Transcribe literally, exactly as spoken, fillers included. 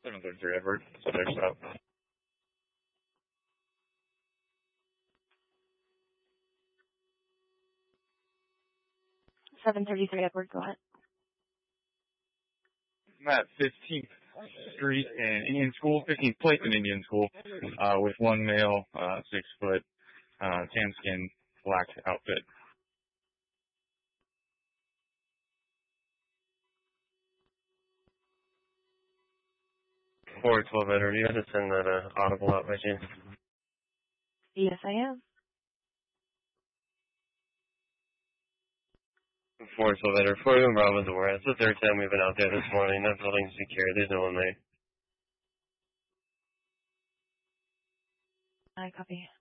seven thirty-three Edward. So there's stop. seven thirty-three Edward, go ahead. I'm at fifteenth Street and Indian School, fifteenth Place in Indian School, uh, with one male, uh, six foot, uh, tan skin, black outfit. four twelve Edward, you have to send that uh, audible out by chance? Yes, I am. four twelve Edward, forty-one Bravo's aware. It's the third time we've been out there this morning. That building's secure. There's no one there. I copy.